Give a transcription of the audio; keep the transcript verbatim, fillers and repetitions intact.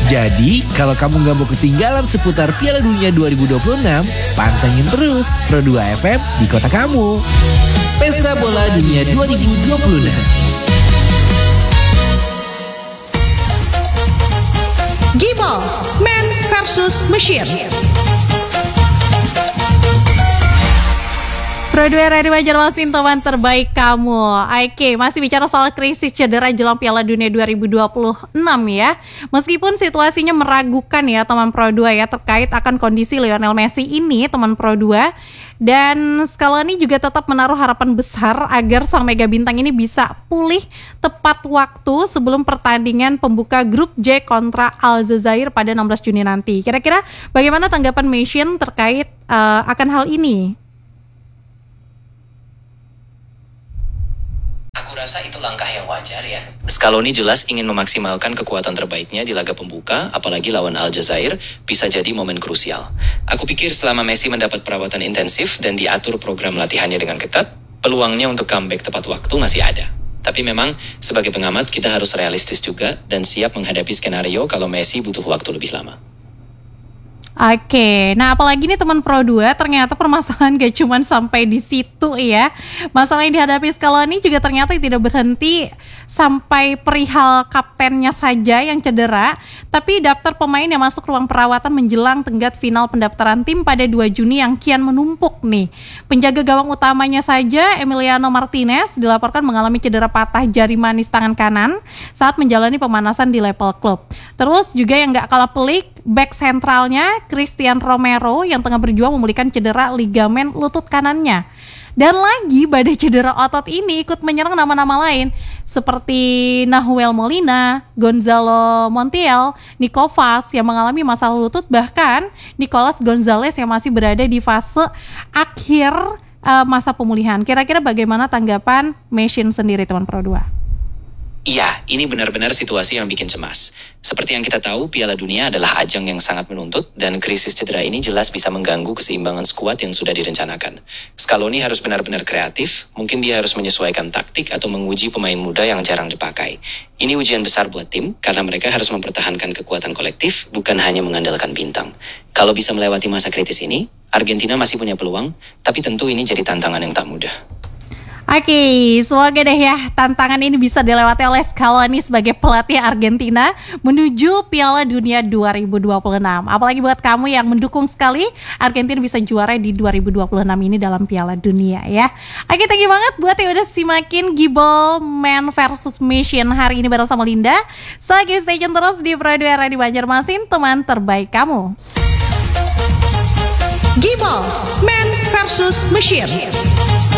Jadi, kalau kamu nggak mau ketinggalan seputar Piala Dunia dua ribu dua puluh enam, pantengin terus Pro dua F M di kota kamu. Pesta Bola Dunia dua ribu dua puluh enam. Gibol, Man versus Machine. Pro dua Radio Banjarmasin, teman terbaik kamu. Oke, masih bicara soal krisis cedera jelang Piala Dunia dua ribu dua puluh enam ya. Meskipun situasinya meragukan ya teman Pro dua ya, terkait akan kondisi Lionel Messi ini teman Pro dua. Dan Scaloni juga tetap menaruh harapan besar agar sang mega bintang ini bisa pulih tepat waktu sebelum pertandingan pembuka grup J kontra Aljazair pada enam belas Juni nanti. Kira-kira bagaimana tanggapan Machine terkait uh, akan hal ini? Aku rasa itu langkah yang wajar ya. Scaloni jelas ingin memaksimalkan kekuatan terbaiknya di laga pembuka, apalagi lawan Aljazair, bisa jadi momen krusial. Aku pikir selama Messi mendapat perawatan intensif dan diatur program latihannya dengan ketat, peluangnya untuk comeback tepat waktu masih ada. Tapi memang sebagai pengamat kita harus realistis juga dan siap menghadapi skenario kalau Messi butuh waktu lebih lama. Oke, nah apalagi nih teman Pro dua, ternyata permasalahan gak cuman sampai di situ ya. Masalah yang dihadapi Scaloni juga ternyata tidak berhenti sampai perihal kaptennya saja yang cedera, tapi daftar pemain yang masuk ruang perawatan menjelang tenggat final pendaftaran tim pada dua Juni yang kian menumpuk nih. Penjaga gawang utamanya saja, Emiliano Martinez, dilaporkan mengalami cedera patah jari manis tangan kanan saat menjalani pemanasan di level klub. Terus juga yang gak kalah pelik, back sentralnya Christian Romero yang tengah berjuang memulihkan cedera ligamen lutut kanannya. Dan lagi badai cedera otot ini ikut menyerang nama-nama lain seperti Nahuel Molina, Gonzalo Montiel, Nico Vaz yang mengalami masalah lutut, bahkan Nicolas Gonzalez yang masih berada di fase akhir uh, masa pemulihan. Kira-kira bagaimana tanggapan Machine sendiri teman Pro dua? Iya, ini benar-benar situasi yang bikin cemas. Seperti yang kita tahu, Piala Dunia adalah ajang yang sangat menuntut dan krisis cedera ini jelas bisa mengganggu keseimbangan skuad yang sudah direncanakan. Scaloni harus benar-benar kreatif, mungkin dia harus menyesuaikan taktik atau menguji pemain muda yang jarang dipakai. Ini ujian besar buat tim karena mereka harus mempertahankan kekuatan kolektif, bukan hanya mengandalkan bintang. Kalau bisa melewati masa kritis ini, Argentina masih punya peluang, tapi tentu ini jadi tantangan yang tak mudah. Oke, semoga deh ya tantangan ini bisa dilewati oleh Scaloni sebagai pelatih Argentina menuju Piala Dunia dua ribu dua puluh enam. Apalagi buat kamu yang mendukung sekali Argentina bisa juara di dua ribu dua puluh enam ini dalam Piala Dunia ya. Oke, thank you banget buat yang udah simakin Gibol Man versus Machine hari ini bareng sama Linda. So, stay tune terus di Pro dua Radio Banjarmasin, teman terbaik kamu. Gibol Man versus Machine.